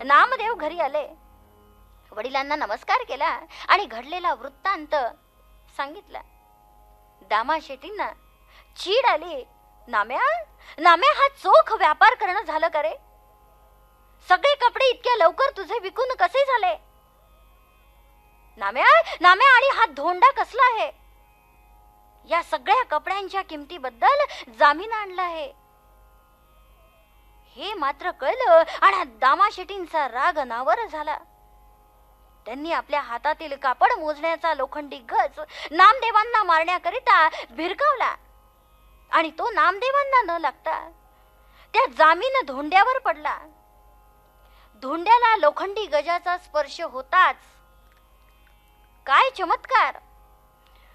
नामदेव घरी आले, वडिलांना नमस्कार केला आणि घडलेला वृत्तांत सांगितला. दामा शेट्टींना चीड आली. नाम्या नाम्या, हा चोख व्यापार करणं झालं का रे? सगळे कपडे इतक्या लवकर तुझे विकून कसे झाले? नाम्या नाम्या, आणि हा धोंडा कसला आहे? या सगळ्या कपड्यांच्या किमतीबद्दल जामीन आणला आहे. हे मात्र कळलं आणि दामा शेट्टींचा राग अनावर झाला. त्यांनी आपल्या हातातील कापड मोजण्याचा लोखंडी गज नामदेवांना मारण्याकरिता भिरकावला आणि तो नामदेवांना न लागता त्या जामीन धोंड्यावर पडला. धोंड्याला लोखंडी गजाचा स्पर्श होताच काय चमत्कार!